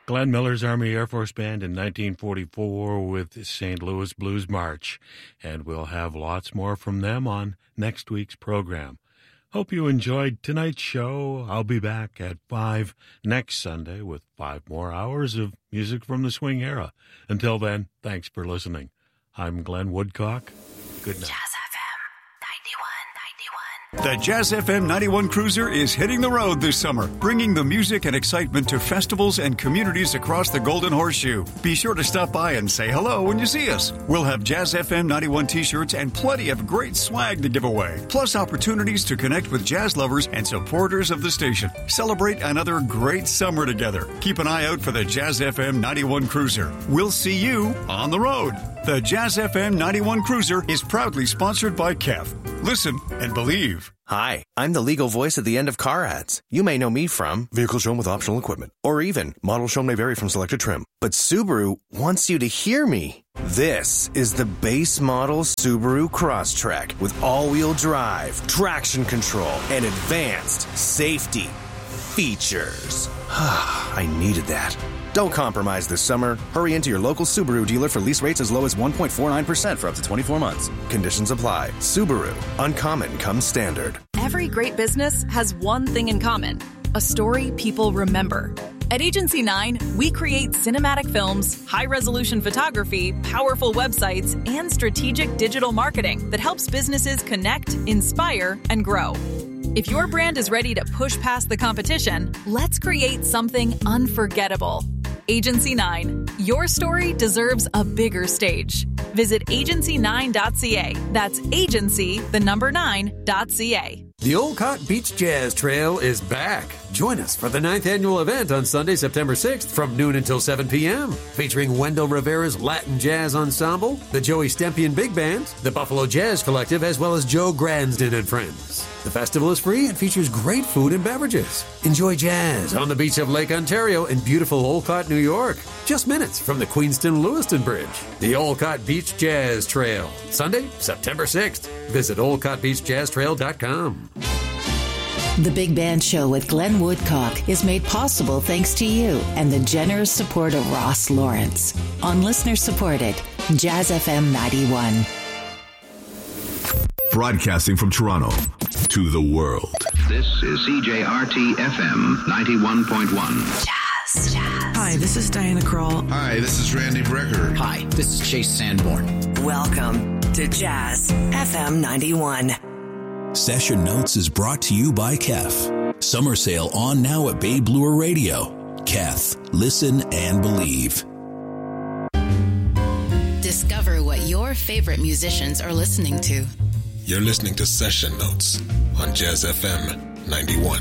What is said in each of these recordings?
Glenn Miller's Army Air Force Band in 1944 with St. Louis Blues March. And we'll have lots more from them on next week's program. Hope you enjoyed tonight's show. I'll be back at 5 next Sunday with 5 more hours of music from the swing era. Until then, thanks for listening. I'm Glenn Woodcock. Good night. The Jazz FM 91 Cruiser is hitting the road this summer, bringing the music and excitement to festivals and communities across the Golden Horseshoe. Be sure to stop by and say hello when you see us. We'll have Jazz FM 91 t-shirts and plenty of great swag to give away, plus opportunities to connect with jazz lovers and supporters of the station. Celebrate another great summer together. Keep an eye out for the Jazz FM 91 Cruiser. We'll see you on the road. The Jazz FM 91 Cruiser is proudly sponsored by KEF. Listen and believe. Hi, I'm the legal voice at the end of car ads. You may know me from vehicle shown with optional equipment, or even model shown may vary from selected trim. But Subaru wants you to hear me. This is the base model Subaru Crosstrek with all-wheel drive, traction control, and advanced safety features. I needed that. Don't compromise this summer. Hurry into your local Subaru dealer for lease rates as low as 1.49% for up to 24 months. Conditions apply. Subaru. Uncommon comes standard. Every great business has one thing in common: a story people remember. At Agency 9, we create cinematic films, high-resolution photography, powerful websites, and strategic digital marketing that helps businesses connect, inspire, and grow. If your brand is ready to push past the competition, let's create something unforgettable. Agency 9. Your story deserves a bigger stage. Visit agency9.ca. That's agency, the number 9.ca. The Olcott Beach Jazz Trail is back. Join us for the 9th annual event on Sunday, September 6th from noon until 7 p.m. Featuring Wendell Rivera's Latin Jazz Ensemble, the Joey Stempian Big Band, the Buffalo Jazz Collective, as well as Joe Gransden and friends. The festival is free and features great food and beverages. Enjoy jazz on the beach of Lake Ontario in beautiful Olcott, New York. Just minutes from the Queenston-Lewiston Bridge. The Olcott Beach Jazz Trail. Sunday, September 6th. Visit olcottbeachjazztrail.com. The Big Band Show with Glenn Woodcock is made possible thanks to you and the generous support of Ross Lawrence on listener-supported Jazz FM 91. Broadcasting from Toronto to the world. This is CJRT FM 91.1. Jazz. Hi, this is Diana Krall. Hi, this is Randy Brecker. Hi, this is Chase Sanborn. Welcome to Jazz FM 91. Session Notes is brought to you by KEF. Summer sale on now at Bay Bloor Radio. KEF. Listen and believe. Discover what your favorite musicians are listening to. You're listening to Session Notes on Jazz FM 91.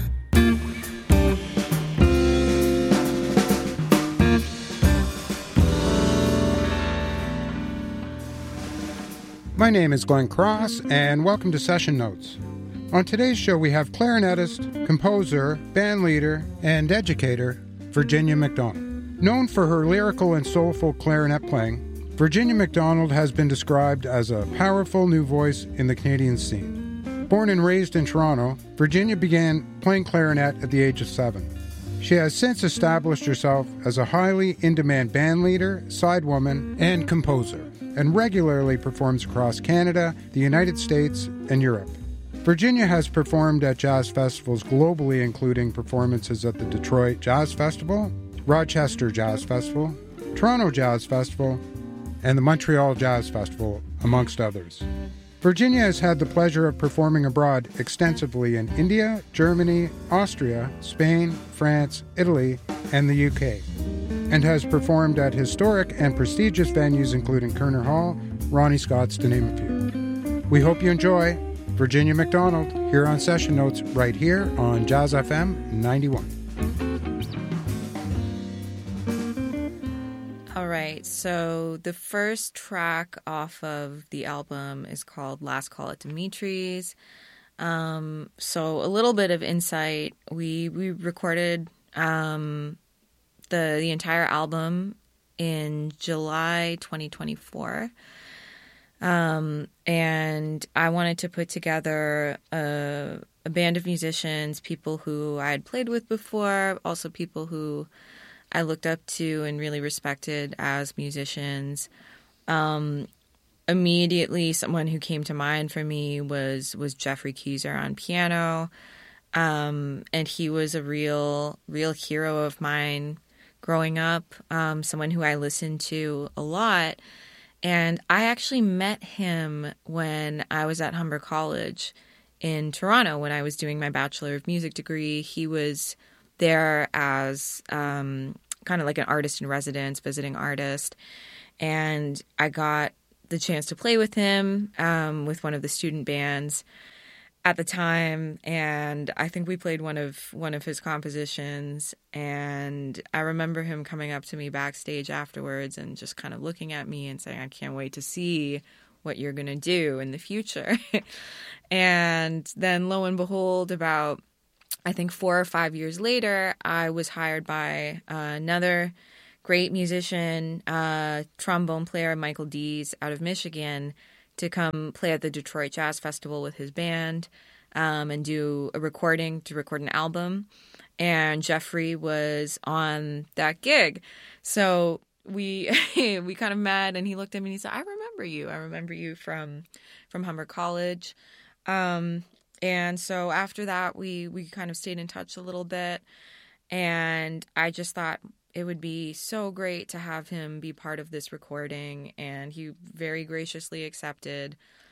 My name is Glenn Cross, and welcome to Session Notes. On today's show, we have clarinetist, composer, bandleader, and educator Virginia McDonald. Known for her lyrical and soulful clarinet playing, Virginia McDonald has been described as a powerful new voice in the Canadian scene. Born and raised in Toronto, Virginia began playing clarinet at the age of 7. She has since established herself as a highly in-demand bandleader, sidewoman, and composer, and regularly performs across Canada, the United States, and Europe. Virginia has performed at jazz festivals globally, including performances at the Detroit Jazz Festival, Rochester Jazz Festival, Toronto Jazz Festival, and the Montreal Jazz Festival, amongst others. Virginia has had the pleasure of performing abroad extensively in India, Germany, Austria, Spain, France, Italy, and the UK, and has performed at historic and prestigious venues including Kerner Hall, Ronnie Scott's, to name a few. We hope you enjoy Virginia McDonald here on Session Notes right here on Jazz FM 91. All right, so the first track off of the album is called Last Call at Dimitri's. So a little bit of insight. We recorded the entire album in July 2024. And I wanted to put together a band of musicians, people who I had played with before, also people who I looked up to and really respected as musicians. Immediately, someone who came to mind for me was Jeffrey Keyser on piano. And he was a real hero of mine growing up, someone who I listened to a lot. And I actually met him when I was at Humber College in Toronto when I was doing my Bachelor of Music degree. He was there as kind of like an artist in residence, visiting artist. And I got the chance to play with him with one of the student bands at the time, and I think we played one of his compositions, and I remember him coming up to me backstage afterwards and just kind of looking at me and saying, I can't wait to see what you're going to do in the future. And then lo and behold, about I think 4 or 5 years later, I was hired by another great musician, trombone player, Michael Dees, out of Michigan, to come play at the Detroit Jazz Festival with his band and do a recording, to record an album. And Jeffrey was on that gig. So we kind of met, and he looked at me and he said, I remember you from Humber College. And so after that, we kind of stayed in touch a little bit. And I just thought it would be so great to have him be part of this recording, and he very graciously accepted.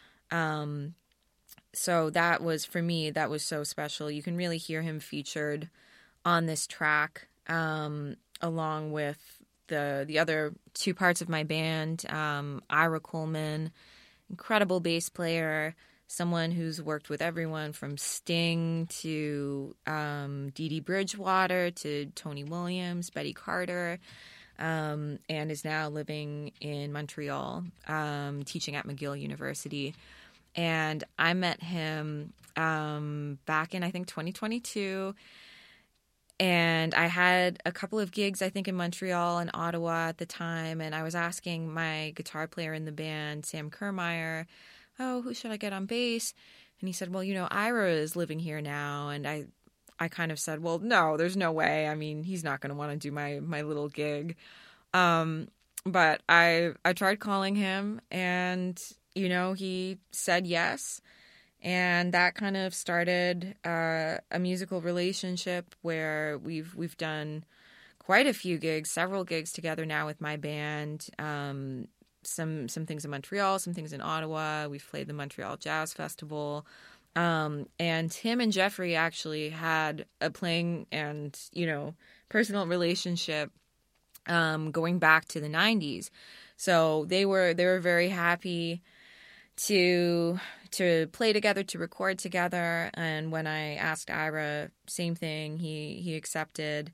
So that was, for me, that was so special. You can really hear him featured on this track, along with the other two parts of my band. Ira Coleman, incredible bass player, someone who's worked with everyone from Sting to Dee Dee Bridgewater to Tony Williams, Betty Carter, and is now living in Montreal, teaching at McGill University. And I met him back in, I think, 2022. And I had a couple of gigs, I think, in Montreal and Ottawa at the time. And I was asking my guitar player in the band, Sam Kermeyer, oh, who should I get on bass? And he said, well, Ira is living here now. And I kind of said, well, no, there's no way. I mean, he's not going to want to do my little gig. But I tried calling him, and, he said yes. And that kind of started a musical relationship where we've done quite a few gigs, several gigs together now with my band. Some things in Montreal, some things in Ottawa. We've played the Montreal Jazz Festival. And him and Jeffrey actually had a playing and, personal relationship going back to the 90s. So they were very happy to play together, to record together. And when I asked Ira, same thing, he accepted.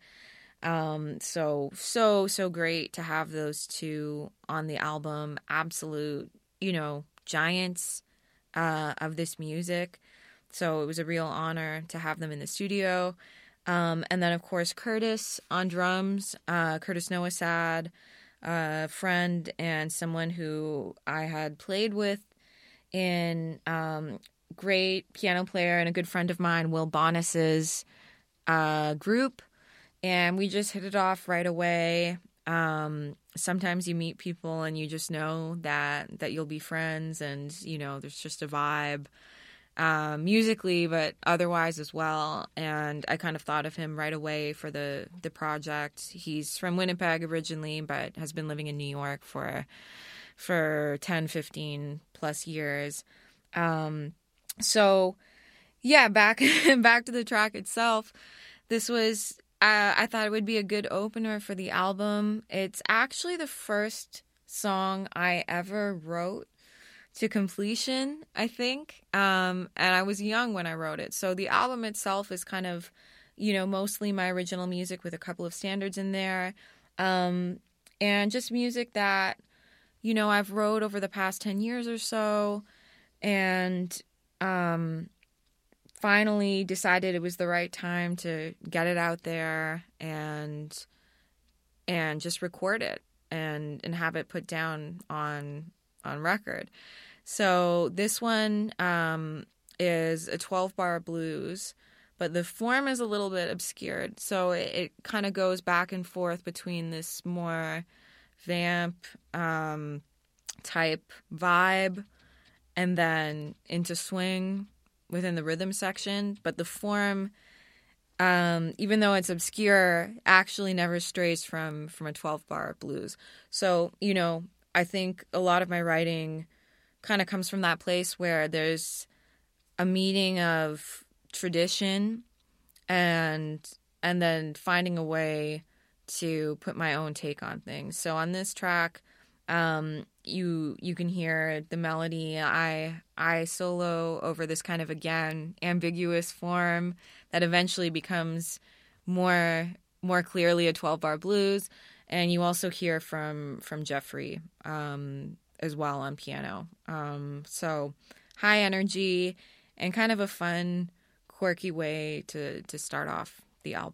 So great to have those two on the album. Absolute, giants of this music. So it was a real honor to have them in the studio. And then, of course, Curtis on drums, Curtis Noasad, a friend and someone who I had played with in great piano player and a good friend of mine, Will Bonis's group. And we just hit it off right away. Sometimes you meet people and you just know that you'll be friends, and, there's just a vibe musically, but otherwise as well. And I kind of thought of him right away for the project. He's from Winnipeg originally, but has been living in New York for 10, 15 plus years. So yeah, back to the track itself. This was, I thought it would be a good opener for the album. It's actually the first song I ever wrote to completion, I think. And I was young when I wrote it. So the album itself is kind of, mostly my original music with a couple of standards in there. And just music that, I've wrote over the past 10 years or so. And finally decided it was the right time to get it out there and just record it and have it put down on record. So this one is a 12-bar blues but the form is a little bit obscured. So it kind of goes back and forth between this more vamp type vibe and then into swing within the rhythm section. But the form, even though it's obscure, actually never strays from a 12-bar blues. So, you know, I think a lot of my writing kind of comes from that place where there's a meeting of tradition and then finding a way to put my own take on things. So on this track, you can hear the melody. I solo over this kind of, again, ambiguous form that eventually becomes more clearly a 12-bar blues. And you also hear from Jeffrey as well on piano. So high energy and kind of a fun, quirky way to start off the album.